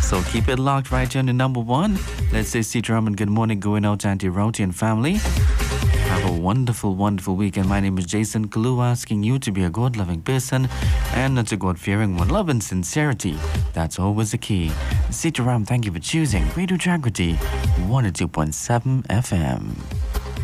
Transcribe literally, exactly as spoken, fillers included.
So keep it locked right here to number one. Let's say Sitaram and good morning going out to Auntie Roti and family. Have a wonderful, wonderful weekend. My name is Jason Kalu, asking you to be a God-loving person and a God-fearing one. Love and sincerity, that's always the key. Sitaram, thank you for choosing Radio Jagriti one oh two point seven F M.